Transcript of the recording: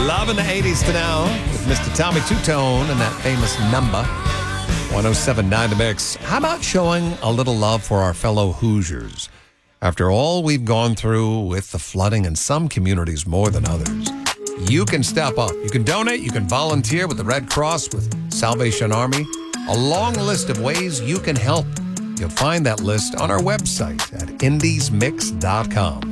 Love in the 80s to now with Mr. Tommy Two-Tone and that famous number, 107.9 The Mix. How about showing a little love for our fellow Hoosiers? After all we've gone through with the flooding in some communities more than others, you can step up. You can donate. You can volunteer with the Red Cross, with Salvation Army. A long list of ways you can help. You'll find that list on our website at indiesmix.com.